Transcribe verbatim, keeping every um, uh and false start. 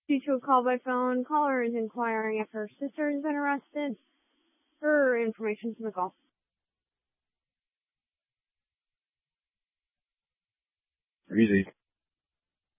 Due to a call by phone, caller is inquiring if her sister has been arrested. For information from the call. Easy.